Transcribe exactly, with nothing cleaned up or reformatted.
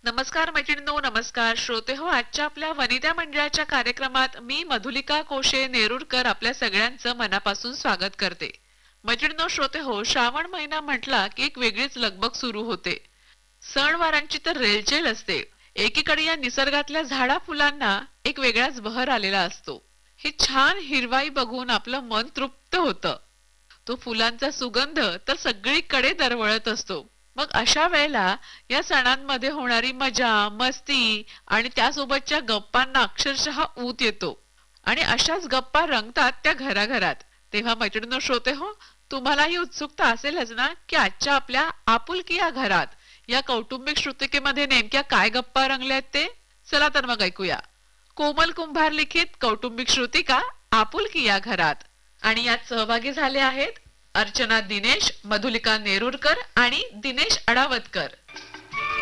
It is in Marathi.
नमस्कार मैत्रिणींनो, नमस्कार श्रोते हो. आजच्या आपल्या वनिता मंडळाच्या कार्यक्रमात मी मधुलिका कोशे नेरुरकर आपल्या सगळ्यांचं मनापासून स्वागत करते. मैत्रिणींनो, श्रोते हो, श्रावण महिना म्हटला की एक वेगळीच लगबग सुरू होते. सणवारांची तर रेलचेल असते. एकीकडे या निसर्गातल्या झाडा फुलांना एक वेगळाच बहर आलेला असतो. ही छान हिरवाई बघून आपलं मन तृप्त होतं. तो फुलांचा सुगंध तर सगळीकडे दरवळत असतो. मग अशा वेळेला या सणांमध्ये होणारी मजा मस्ती आणि त्यासोबतच्या गप्पांना अक्षरशः ऊत येतो. आणि अशाच गप्पा रंगतात त्या घराघरात. तेव्हा मैत्रिणींनो, श्रोते हो, तुम्हालाही उत्सुकता असेलच ना की आजच्या आपल्या आपुलकी या घरात या कौटुंबिक श्रुतिकेमध्ये नेमक्या काय गप्पा रंगल्यात ते. चला तर मग ऐकूया कोमल कुंभार लिखित कौटुंबिक श्रुतिका आपुलकी या घरात. आणि यात सहभागी झाले आहेत अर्चना दिनेश, मधुलिका नेरुरकर आणि दिनेश अडावतकर.